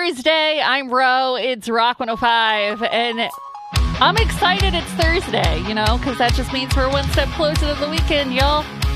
Thursday. I'm Ro. It's Rock 105. And I'm excited it's Thursday, because that just means we're one step closer to the weekend, y'all.